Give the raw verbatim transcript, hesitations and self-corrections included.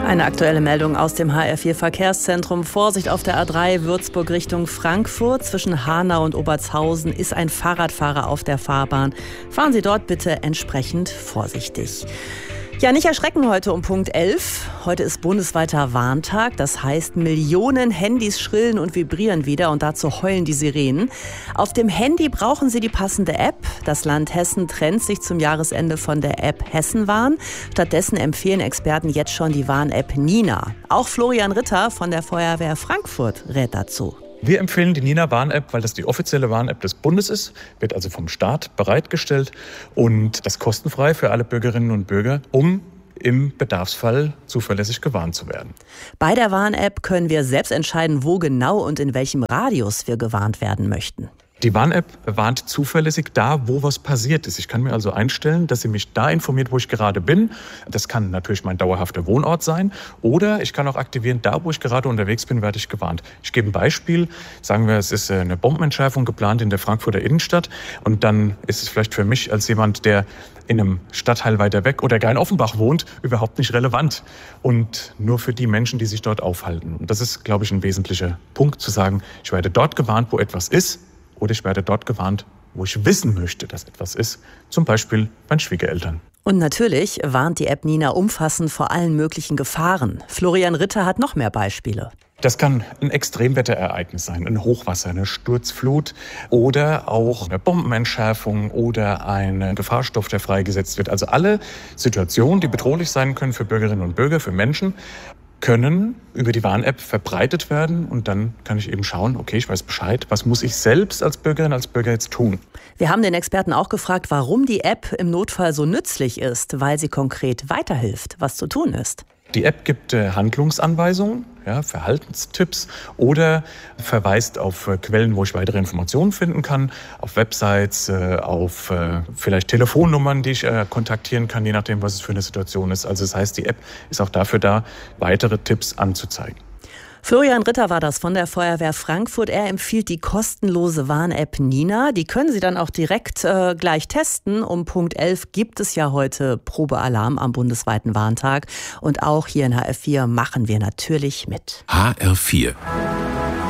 Eine aktuelle Meldung aus dem H R vier Verkehrszentrum. Vorsicht auf der A drei Würzburg Richtung Frankfurt. Zwischen Hanau und Obertshausen ist ein Fahrradfahrer auf der Fahrbahn. Fahren Sie dort bitte entsprechend vorsichtig. Ja, nicht erschrecken heute um Punkt elf. Heute ist bundesweiter Warntag. Das heißt, Millionen Handys schrillen und vibrieren wieder und dazu heulen die Sirenen. Auf dem Handy brauchen Sie die passende App. Das Land Hessen trennt sich zum Jahresende von der App Hessenwarn. Stattdessen empfehlen Experten jetzt schon die Warn-App Nina. Auch Florian Ritter von der Feuerwehr Frankfurt rät dazu. Wir empfehlen die Nina-Warn-App, weil das die offizielle Warn-App des Bundes ist, wird also vom Staat bereitgestellt und das kostenfrei für alle Bürgerinnen und Bürger, um im Bedarfsfall zuverlässig gewarnt zu werden. Bei der Warn-App können wir selbst entscheiden, wo genau und in welchem Radius wir gewarnt werden möchten. Die Warn-App warnt zuverlässig da, wo was passiert ist. Ich kann mir also einstellen, dass sie mich da informiert, wo ich gerade bin. Das kann natürlich mein dauerhafter Wohnort sein. Oder ich kann auch aktivieren, da, wo ich gerade unterwegs bin, werde ich gewarnt. Ich gebe ein Beispiel. Sagen wir, es ist eine Bombenentschärfung geplant in der Frankfurter Innenstadt. Und dann ist es vielleicht für mich als jemand, der in einem Stadtteil weiter weg oder gar in Offenbach wohnt, überhaupt nicht relevant. Und nur für die Menschen, die sich dort aufhalten. Und das ist, glaube ich, ein wesentlicher Punkt, zu sagen, ich werde dort gewarnt, wo etwas ist. Oder ich werde dort gewarnt, wo ich wissen möchte, dass etwas ist. Zum Beispiel bei Schwiegereltern. Und natürlich warnt die App Nina umfassend vor allen möglichen Gefahren. Florian Ritter hat noch mehr Beispiele. Das kann ein Extremwetterereignis sein, ein Hochwasser, eine Sturzflut oder auch eine Bombenentschärfung oder ein Gefahrstoff, der freigesetzt wird. Also alle Situationen, die bedrohlich sein können für Bürgerinnen und Bürger, für Menschen, können über die Warn-App verbreitet werden und dann kann ich eben schauen, okay, ich weiß Bescheid, was muss ich selbst als Bürgerin, als Bürger jetzt tun? Wir haben den Experten auch gefragt, warum die App im Notfall so nützlich ist, weil sie konkret weiterhilft, was zu tun ist. Die App gibt äh, Handlungsanweisungen, ja, Verhaltenstipps oder verweist auf äh, Quellen, wo ich weitere Informationen finden kann, auf Websites, äh, auf äh, vielleicht Telefonnummern, die ich äh, kontaktieren kann, je nachdem, was es für eine Situation ist. Also das heißt, die App ist auch dafür da, weitere Tipps anzuzeigen. Florian Ritter war das von der Feuerwehr Frankfurt. Er empfiehlt die kostenlose Warn-App Nina. Die können Sie dann auch direkt äh, gleich testen. Um Punkt elf gibt es ja heute Probealarm am bundesweiten Warntag. Und auch hier in H R vier machen wir natürlich mit. H R vier